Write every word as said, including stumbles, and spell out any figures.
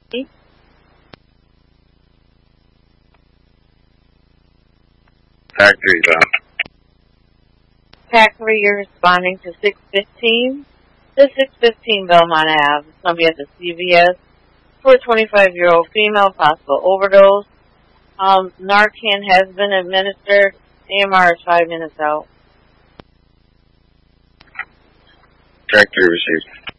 Factory zone. Factory, you're responding to six fifteen. The six fifteen Belmont Ave. Somebody at the C V S for a twenty-five-year-old female, possible overdose. Um, Narcan has been administered. A M R is five minutes out. Factory received.